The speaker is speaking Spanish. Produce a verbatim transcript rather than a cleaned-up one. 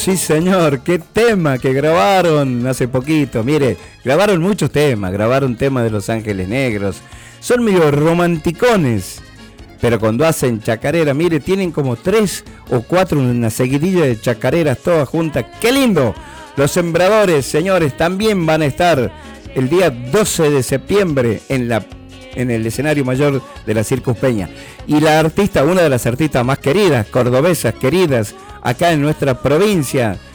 sí señor, qué tema que grabaron hace poquito. Mire, grabaron muchos temas, grabaron temas de Los Ángeles Negros. Son medio romanticones, pero cuando hacen chacarera, mire, tienen como tres o cuatro, una seguidilla de chacareras todas juntas. ¡Qué lindo! Los Sembradores, señores, también van a estar el día doce de septiembre en la en el escenario mayor de la Circus Peña. Y la artista, una de las artistas más queridas, cordobesas, queridas, acá en nuestra provincia,